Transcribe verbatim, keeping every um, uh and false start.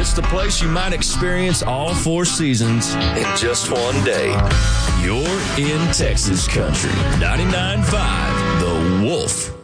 It's the place you might experience all four seasons in just one day. You're in Texas country. ninety-nine point five The Wolf.